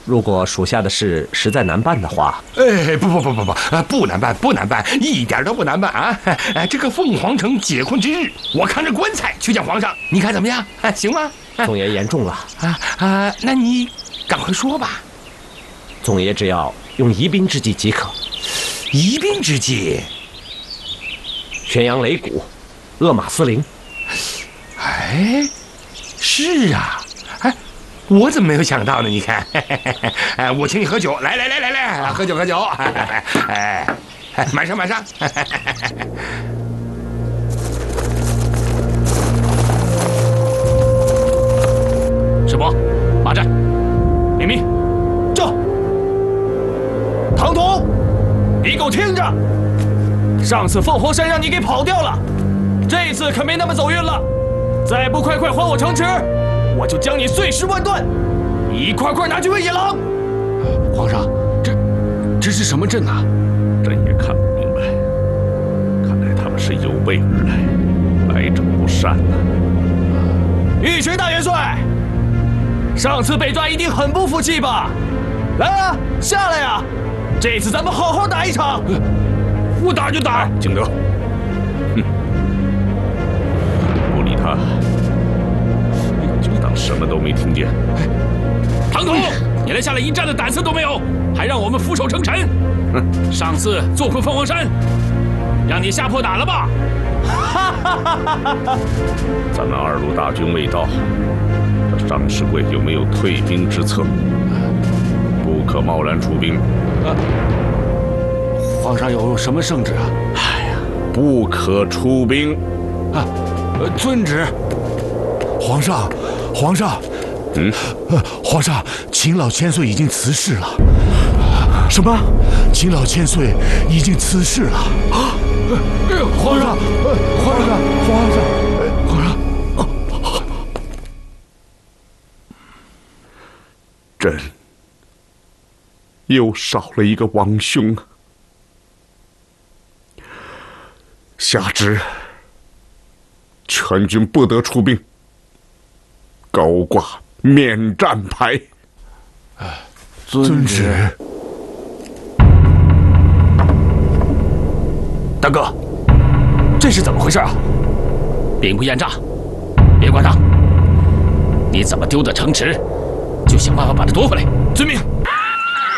如果属下的事实在难办的话， 不难办，不难办，一点都不难办啊！这个凤凰城解困之日，我扛着棺材去见皇上，你看怎么样？行吗？ 宗爷言重了那你赶快说吧。 宗爷只要用疑兵之计即可。 疑兵之计？ 悬阳擂鼓，勒马司灵。 哎，是啊，我怎么没有想到呢？你看，我请你喝酒，来，喝酒，满上。 什么？马战，明明，这，唐突，你给我听着！上次凤凰山让你给跑掉了，这次可没那么走运了。再不快还我城池，我就将你碎尸万段，一块块拿去喂野狼。 皇上，这是什么阵啊？ 朕也看不明白，看来他们是有备而来，来者不善呐。 玉群大元帅，上次被抓一定很不服气吧？来啊，下来呀！这次咱们好好打一场。 不打就打，景德。不理他，就当什么都没听见。 唐突，你连下来一战的胆子都没有，还让我们俯首称臣。上次坐困凤凰山，让你吓破胆了吧？ 咱们2路大军未到，这张世贵有没有退兵之策？不可贸然出兵。 皇上有什么圣旨啊？ 不可出兵。 遵旨。 皇上，皇上，秦老千岁已经辞世了。什么？秦老千岁已经辞世了？ 皇上， 朕又少了一个王兄啊！下旨，全军不得出兵，高挂免战牌。 遵旨。 大哥，这是怎么回事啊？兵不厌诈，别管他，你怎么丢的城池，就想办法把他夺回来。遵命。